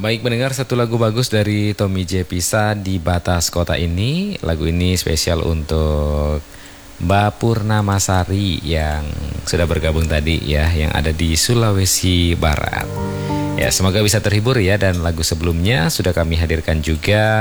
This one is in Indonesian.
baik mendengar satu lagu bagus dari Tommy J Pisa di batas kota ini. Lagu ini spesial untuk Mbak Purnamasari yang sudah bergabung tadi ya, yang ada di Sulawesi Barat. Ya, semoga bisa terhibur ya, dan lagu sebelumnya sudah kami hadirkan juga